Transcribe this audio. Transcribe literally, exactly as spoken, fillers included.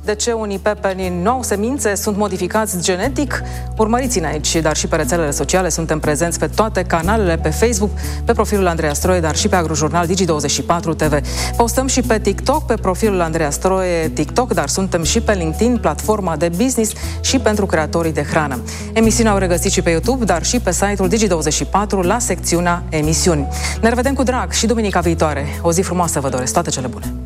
de ce unii pepeni nu au semințe, sunt modificați genetic? Urmăriți-ne aici, dar și pe rețelele sociale. Suntem prezenți pe toate canalele, pe Facebook, pe profilul Andreea Stroie, dar și pe Agrojurnal Digi douăzeci și patru T V. Postăm și pe TikTok, pe profilul Andreea Stroie TikTok, dar suntem și pe LinkedIn, platforma de business și pentru creatorii de hrană. Emisiunea au regăsit și pe YouTube, dar și pe site-ul Digi douăzeci și patru la secțiunea emisiuni. Ne revedem cu drag și duminica viitoare. O zi frumoasă vă doresc, toate cele bune!